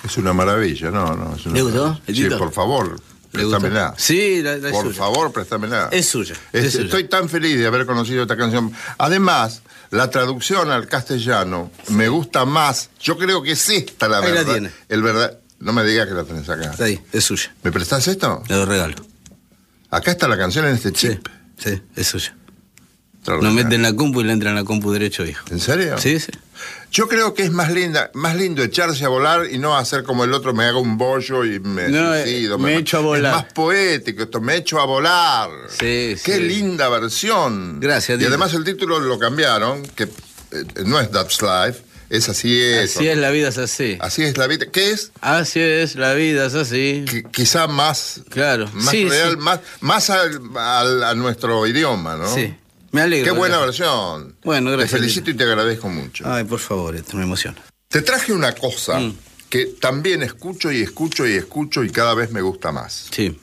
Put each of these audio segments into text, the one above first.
Es una maravilla, no. Es una ¿Le gustó? maravilla. Sí, por favor, préstamela. Sí, la por suya. favor, préstamela. Es suya. Es suya. Estoy tan feliz de haber conocido esta canción. Además, la traducción al castellano me gusta más. Yo creo que es esta la verdad. Ahí la tiene. El verdad. No me digas que la tenés acá. Está ahí, es suya. ¿Me prestás esto? Le lo regalo. Acá está la canción en este chip. Sí, es suya. Nos mete en la compu y le entra en la compu derecho, hijo. ¿En serio? Sí. Yo creo que es más lindo echarse a volar y no hacer como el otro, me haga un bollo y me suicido. Me echo a volar. Es más poético esto, me echo a volar. Sí. Qué linda versión. Gracias, Y además el título lo cambiaron, que no es That's Life, es Así es. Así es, la vida es así. Así es la vida. ¿Qué es? Así es, la vida es así. Quizá más, claro. más real, más a nuestro idioma, ¿no? Sí. Me alegro. Qué buena versión. Bueno, gracias. Te felicito y te agradezco mucho. Ay, por favor, esto me emociona. Te traje una cosa que también escucho y cada vez me gusta más. Sí.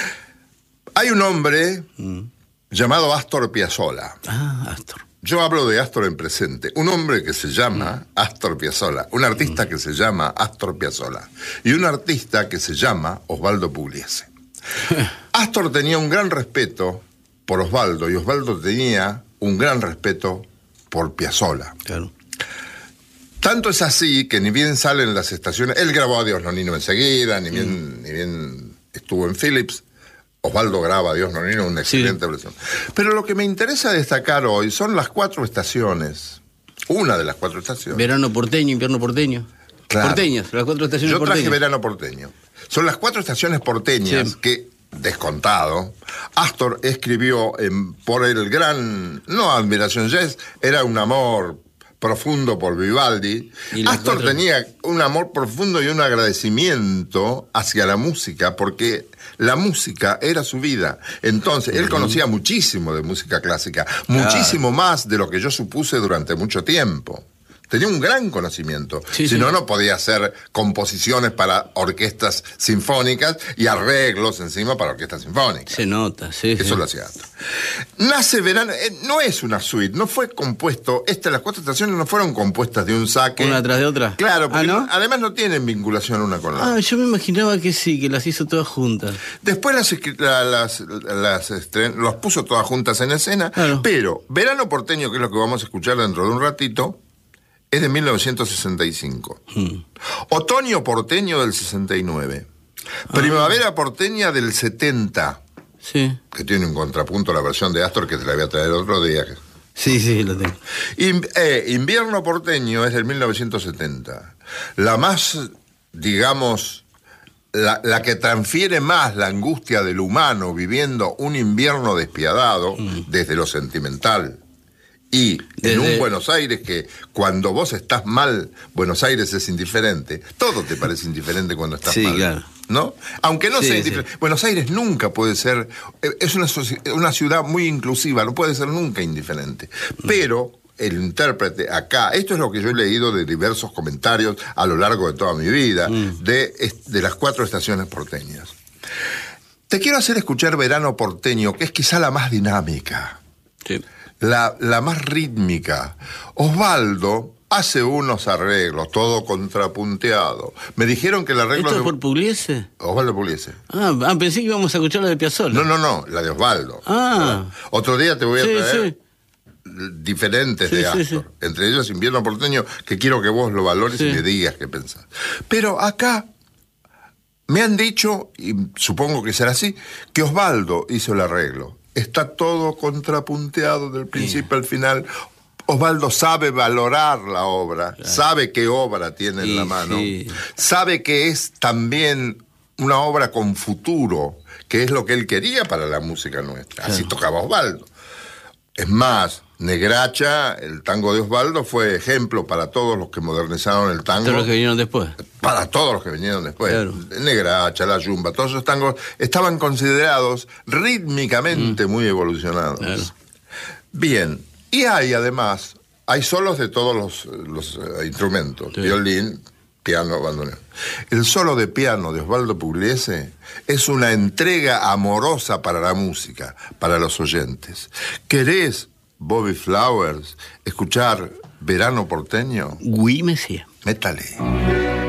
Hay un hombre llamado Astor Piazzolla. Astor. Yo hablo de Astor en presente. Un hombre que se llama Astor Piazzolla. Un artista que se llama Astor Piazzolla. Y un artista que se llama Osvaldo Pugliese. Astor tenía un gran respeto por Osvaldo y Osvaldo tenía un gran respeto por Piazzolla. Claro. Tanto es así que ni bien salen las estaciones, él grabó Adiós Nonino enseguida, ni bien estuvo en Philips, Osvaldo graba Adiós Nonino, una excelente versión. Pero lo que me interesa destacar hoy son las 4 estaciones, una de las 4 estaciones. Verano porteño, invierno porteño. Claro. Porteñas, las 4 estaciones porteñas. Yo traje Verano porteño. Son las 4 estaciones porteñas que, descontado, Astor escribió por el gran, no admiración, era un amor profundo por Vivaldi. Astor tenía un amor profundo y un agradecimiento hacia la música, porque la música era su vida. Entonces, él conocía muchísimo de música clásica, muchísimo más de lo que yo supuse durante mucho tiempo. Tenía un gran conocimiento. Si no, no podía hacer composiciones para orquestas sinfónicas y arreglos encima para orquestas sinfónicas. Se nota, Eso lo hacía Astor. Nace Verano, no es una suite, no fue compuesto, las 4 estaciones no fueron compuestas de un saque. ¿Una tras de otra? Claro, porque ¿no? además no tienen vinculación una con la otra. Yo me imaginaba que sí, que las hizo todas juntas. Después las puso todas juntas en escena, pero Verano porteño, que es lo que vamos a escuchar dentro de un ratito, es de 1965. Otoño porteño del 69. Primavera porteña del 70. Sí. Que tiene un contrapunto a la versión de Astor que te la voy a traer otro día. Sí, lo tengo. Invierno porteño es del 1970. La más, digamos, la que transfiere más la angustia del humano viviendo un invierno despiadado desde lo sentimental. Y en un Buenos Aires que cuando vos estás mal, Buenos Aires es indiferente. Todo te parece indiferente cuando estás mal. Claro. ¿No? Aunque no sea indiferente. Buenos Aires nunca puede ser... Es una ciudad muy inclusiva, no puede ser nunca indiferente. Pero el intérprete acá, esto es lo que yo he leído de diversos comentarios a lo largo de toda mi vida, de las 4 estaciones porteñas. Te quiero hacer escuchar Verano porteño, que es quizá la más dinámica. Sí. La más rítmica. Osvaldo hace unos arreglos, todo contrapunteado. Me dijeron que el arreglo... ¿Esto es por Pugliese? Osvaldo Pugliese. Pensé que íbamos a escuchar la de Piazzolla. No, la de Osvaldo. Otro día te voy a traer diferentes de Astor. Entre ellos Invierno porteño, que quiero que vos lo valores y me digas qué pensás. Pero acá me han dicho, y supongo que será así, que Osvaldo hizo el arreglo. Está todo contrapunteado del principio al final. Osvaldo sabe valorar la obra, sabe qué obra tiene en la mano, sabe que es también una obra con futuro, que es lo que él quería para la música nuestra. Así tocaba Osvaldo. Es más, Negracha, el tango de Osvaldo, fue ejemplo para todos los que modernizaron el tango. Todos los que vinieron después. Para todos los que vinieron después. Negracha, La Yumba, todos esos tangos estaban considerados rítmicamente muy evolucionados. Bien, y hay solos de todos los instrumentos, violín, piano, bandoneón. El solo de piano de Osvaldo Pugliese es una entrega amorosa para la música, para los oyentes. ¿Querés, Bobby Flowers, escuchar Verano porteño? Oui, monsieur. Métale.